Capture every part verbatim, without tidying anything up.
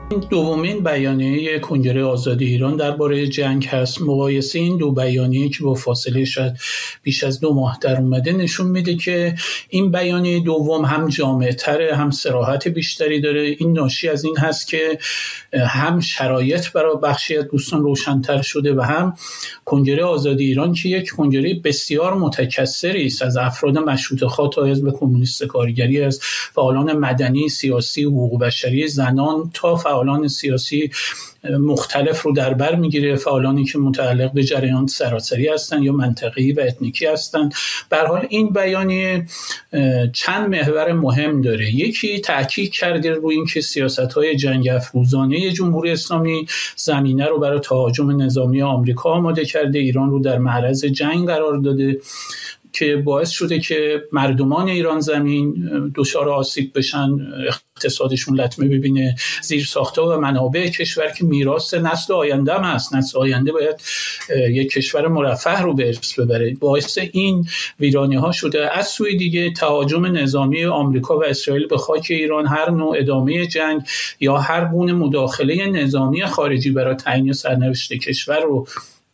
این دومین بیانیه کنگره آزادی ایران درباره جنگ هست. مقایسه این دو بیانیه که با فاصله شاید بیش از دو ماه در اومده نشون میده که این بیانیه دوم هم جامع‌تره، هم صراحت بیشتری داره. این ناشی از این هست که هم شرایط برای بخشی از دوستان روشن‌تر شده و هم کنگره آزادی ایران که یک کنگره بسیار متکثری است، از افراد مشروطه‌خواه تا حزب کمونیست کارگری، از فعالان مدنی، سیاسی، حقوق بشری، زنان تا فعالان سیاسی مختلف رو در بر میگیره، فعالانی که متعلق به جریان سراسری هستند یا منطقه‌ای و اتنیکی هستند. به هر حال این بیانیه چند محور مهم داره. یکی تاکید کرده روی اینکه سیاست‌های جنگ افروزانه جمهوری اسلامی زمینه رو برای تهاجم نظامی آمریکا آماده کرده، ایران رو در معرض جنگ قرار داده که باعث شده که مردمان ایران زمین دچار آسیب بشن، اقتصادشون لطمه ببینه، زیرساخت‌ها و منابع کشور که میراث نسل آینده هم هست، نسل آینده باید یک کشور مرفه رو به ارث ببره، باعث این ویرانی‌ها شده. از سوی دیگه تهاجم نظامی آمریکا و اسرائیل به خاک ایران، هر نوع ادامه جنگ یا هر گونه مداخله نظامی خارجی برای تعیین سرنوشت کشور رو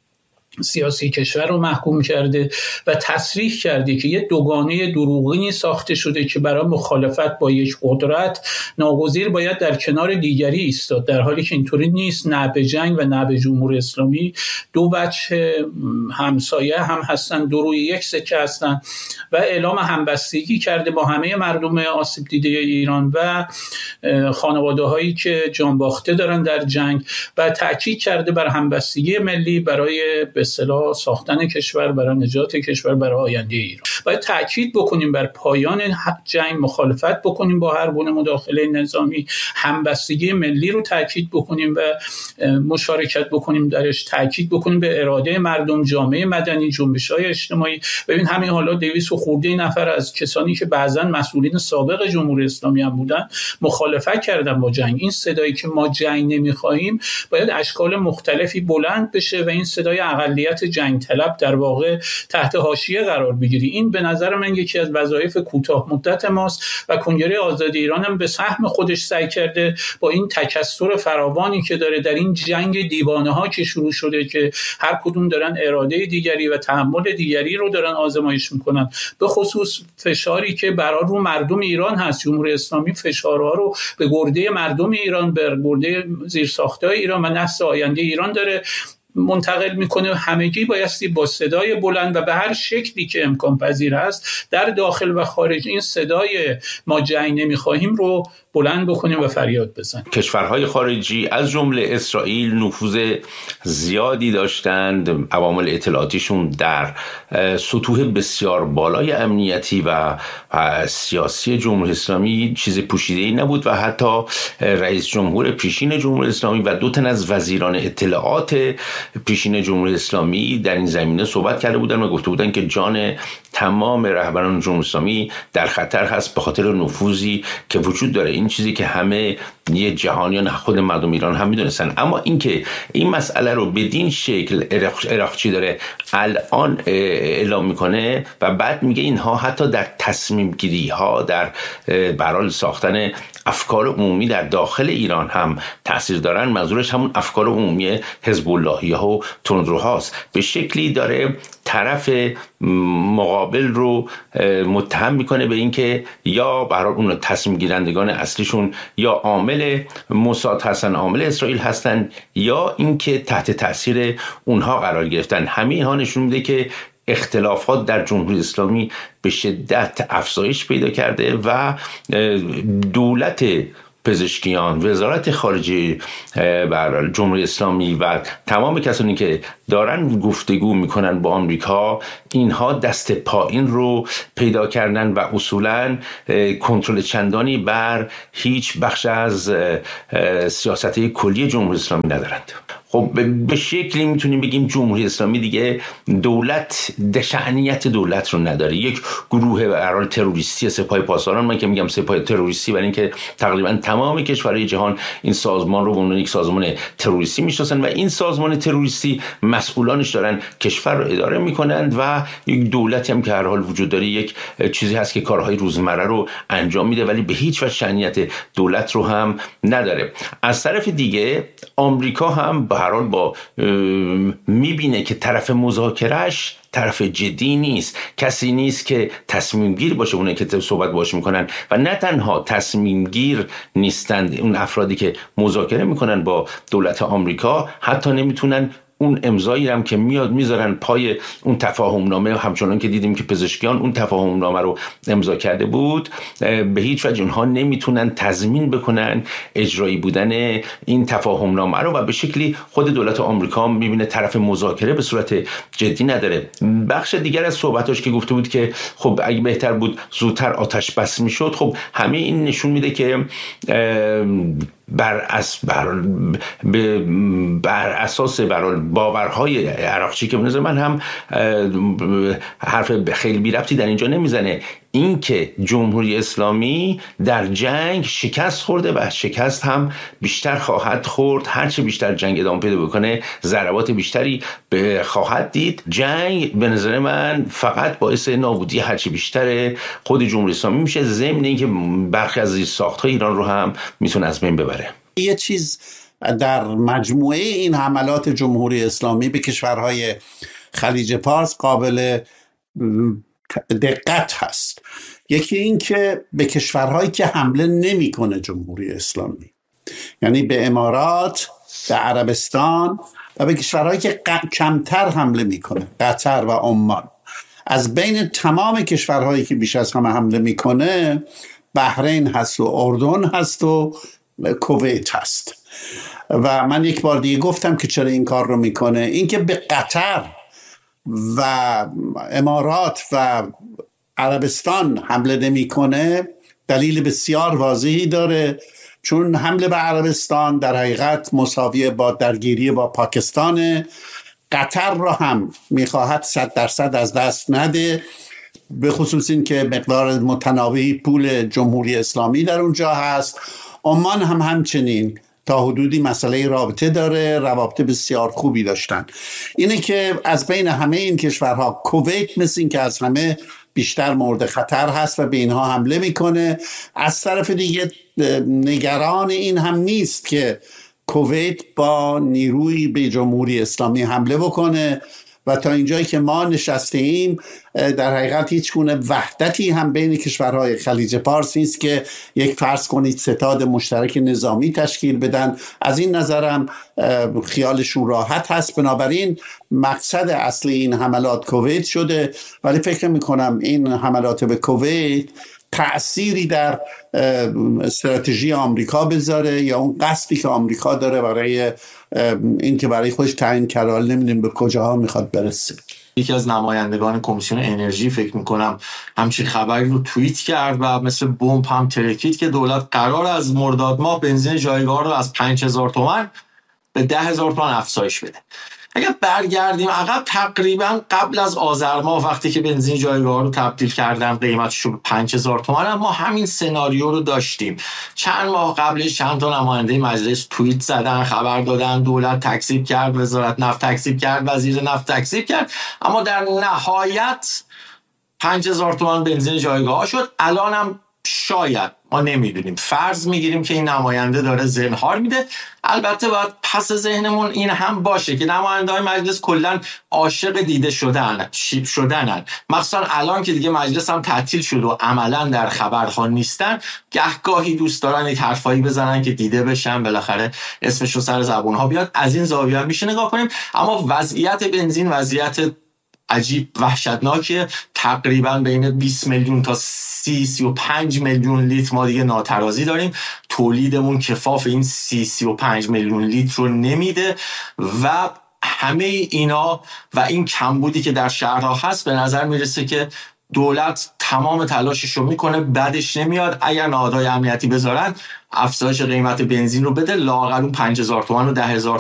سیاسی کشور رو محکوم کرده و تصریح کرده که یه دوگانه دروغینی ساخته شده که برای مخالفت با یک قدرت ناگزیر باید در کنار دیگری ایستاد، در حالی که اینطوری نیست. نه به جنگ و نه به جمهوری اسلامی دو بچه همسایه هم هستن، دو روی یک سکه هستن و اعلام همبستگی کرده با همه مردم آسیب دیده ایران و خانواده هایی که جان باخته دارن در جنگ و تاکید کرده بر همبستگی ملی برای به اصطلاح ساختن کشور، برای نجات کشور، برای آینده ایران. باید تاکید بکنیم بر پایان جنگ، مخالفت بکنیم با هر گونه مداخله نظامی، همبستگی ملی رو تاکید بکنیم و مشارکت بکنیم درش، تاکید بکنیم به اراده مردم، جامعه مدنی، جنبش‌های اجتماعی. ببین همین حالا دویست و خورده نفر از کسانی که بعضن مسئولین سابق جمهوری اسلامی هم بودن مخالفت کردن با جنگ. این صدایی که ما جنگ نمی‌خوایم باید اشکال مختلفی بلند بشه و این صدای اقلیت جنگ طلب در واقع تحت حاشیه قرار بگیری. این به نظر من یکی از وظایف کوتاه مدت ماست و کنگره آزادی ایران هم به سهم خودش سعی کرده با این تکثر فراوانی که داره در این جنگ دیوانه ها که شروع شده که هر کدوم دارن اراده دیگری و تحمل دیگری رو دارن آزمایش میکنن، به خصوص فشاری که برای رو مردم ایران هست. جمهوری اسلامی فشارها رو به گرده مردم ایران، به گرده زیرساخت‌های ایران و نسل آینده ایران داره منتقل میکنه. همگی بایستی با صدای بلند و به هر شکلی که امکان پذیر است در داخل و خارج این صدای ما جنگ نمیخواهیم رو بلند بکنیم و فریاد بزنیم. کشورهای خارجی از جمله اسرائیل نفوذ زیادی داشتند. عوامل اطلاعاتیشون در سطوح بسیار بالای امنیتی و سیاسی جمهوری اسلامی چیز پوشیده‌ای نبود و حتی رئیس جمهور پیشین جمهوری اسلامی و دو تن از وزیران اطلاعات پیشین جمهوری اسلامی در این زمینه صحبت کرده بودند و گفته بودند که جان تمام رهبران جمهوری اسلامی در خطر هست به خاطر نفوذی که وجود داره. این چیزی که همه یه جهانیان خود مردم ایران هم میدونستن. اما اینکه این مسئله رو بدین شکل عراقچی داره الان اعلام میکنه و بعد میگه اینها حتی در تصمیم گیری ها، در برای ساختن افکار عمومی در داخل ایران هم تاثیر دارن، منظورش همون افکار عمومی حزب اللهی ها و تندروهاست. به شکلی داره طرف مقابل رو متهم میکنه به اینکه یا برای اون تصمیم گیرندگان اصلیشون یا عامل موساد هستن، عامل اسرائیل هستن، یا اینکه تحت تاثیر اونها قرار گرفتن. همه اینها نشون میده که اختلافات در جمهوری اسلامی به شدت افزایش پیدا کرده و دولت پزشکیان، وزارت خارجه بر جمهوری اسلامی و تمام کسانی که دارن گفتگو میکنن با آمریکا، اینها دست پایین رو پیدا کردن و اصولاً کنترل چندانی بر هیچ بخش از سیاست کلی جمهوری اسلامی ندارند. خب به شکلی میتونیم بگیم جمهوری اسلامی دیگه دولت دشعنیت دولت رو نداره، یک گروه به هر حال تروریستی سپاه پاسداران، من که میگم سپاه تروریستی برای اینکه تقریبا تمام کشورهای جهان این سازمان رو به عنوان یک سازمان تروریستی میشناسن و این سازمان تروریستی مسئولانش دارن کشور رو اداره میکنند و یک دولتی هم که هر حال وجود داره، یک چیزی هست که کارهای روزمره رو انجام میده ولی به هیچ وجه شأنیت دولت رو هم نداره. از طرف دیگه آمریکا هم به هر حال با میبینه که طرف مذاکرهش طرف جدی نیست، کسی نیست که تصمیم گیر باشه، اونه که صحبت باش میکنن و نه تنها تصمیم گیر نیستند اون افرادی که مذاکره میکنن با دولت آمریکا، حتی نمیتونن اون امضایی هم که میاد میذارن پای اون تفاهم نامه، همچنان که دیدیم که پزشکیان اون تفاهم نامه رو امضا کرده بود، به هیچ وجه اونها نمیتونن تضمین بکنن اجرایی بودن این تفاهم نامه رو و به شکلی خود دولت آمریکا میبینه طرف مذاکره به صورت جدی نداره. بخش دیگر از صحبتاش که گفته بود که خب اگه بهتر بود زودتر آتش بس میشد، خب همه این نشون میده که بر, اس بر, بر اساس بر باورهای عراقچی که به نظر من هم حرف خیلی بی ربطی در اینجا نمیزنه، این که جمهوری اسلامی در جنگ شکست خورده و شکست هم بیشتر خواهد خورد، هرچه بیشتر جنگ ادامه پیدا بکنه ضربات بیشتری خواهد دید. جنگ به نظر من فقط باعث نابودی هرچه بیشتر خود جمهوری اسلامی میشه، ضمن اینکه برخی از زیرساخت‌های ایران رو هم میتونه از بین ببره. یه چیز در مجموعه این حملات جمهوری اسلامی به کشورهای خلیج فارس قابل دقت هست. یکی این که به کشورهایی که حمله نمیکنه جمهوری اسلامی، یعنی به امارات، به عربستان و به کشورهایی که کمتر حمله میکنه، قطر و عمان. از بین تمام کشورهایی که بیش از همه حمله میکنه بحرین هست و اردن هست و کویت هست. و من یک بار دیگه گفتم که چرا این کار رو میکنه. این که به قطر و امارات و عربستان حمله نمیکنه دلیل بسیار واضحی داره، چون حمله به عربستان در حقیقت مساویه با درگیری با پاکستان. قطر را هم میخواهد صد درصد از دست نده، به خصوص این که مقدار متناوبی پول جمهوری اسلامی در اونجا هست. عمان هم همچنین تا حدودی مسئله رابطه داره، روابط بسیار خوبی داشتن. اینه که از بین همه این کشورها کویت مثل این که از همه بیشتر مورد خطر هست و به اینها حمله میکنه. از طرف دیگه نگران این هم نیست که کویت با نیروی به جمهوری اسلامی حمله بکنه و تا اینجایی که ما نشسته ایم در حقیقت هیچ گونه وحدتی هم بین کشورهای خلیج فارس نیست که یک فرض کنید ستاد مشترک نظامی تشکیل بدن. از این نظرم خیالشون راحت هست. بنابراین مقصد اصلی این حملات کویت شده، ولی فکر میکنم این حملات به کویت تأثیری در استراتژی آمریکا بذاره یا اون قصدی که آمریکا داره برای این که برای خودش تعیین کرده، نمیدونیم به کجاها میخواد برسه. یکی از نمایندگان کمیسیون انرژی فکر میکنم همچین خبری رو توییت کرد و مثل بمب هم ترکید که دولت قرار از مرداد ماه بنزین جایگاه رو از پنج هزار تومان به ده هزار تومان افزایش بده. اگر برگردیم عقب، تقریبا قبل از آذر ماه وقتی که بنزین جایگاه رو تبدیل کردن قیمتش رو به پنج هزار تومان، ما همین سناریو رو داشتیم. چند ماه قبلش چند تا نماینده مجلس توییت زدن، خبر دادن دولت تکذیب کرد، وزارت نفت تکذیب کرد، وزیر نفت تکذیب کرد، اما در نهایت پنج هزار تومان بنزین جایگاه شد. الان هم شاید، ما نمیدونیم، فرض میگیریم که این نماینده داره زنهار میده. البته باید پس ذهنمون این هم باشه که نماینده های مجلس کلن عاشق دیده شدن شدنن، مخصوصا الان که دیگه مجلس هم تعطیل شد و عملا در خبرها نیستن. گهگاهی دوست دارن یک حرفایی بزنن که دیده بشن، بالاخره اسمش رو سر زبون ها بیاد. از این زاویه میشه نگاه کنیم. اما وضعیت بنزین وضعیت عجیب وحشتناکه. تقریبا بین بیست میلیون تا سی سی و پنج میلیون لیتر ما دیگه ناترازی داریم. تولیدمون کفاف این سی سی و پنج میلیون لیتر رو نمیده و همه اینا و این کمبودی که در شهرها هست، به نظر میرسه که دولت تمام تلاشش رو میکنه، بعدش نمیاد. اگر نهادهای امنیتی بذارن افزایش قیمت بنزین رو بده، لااقل اون پنج هزار تومان و ده هزار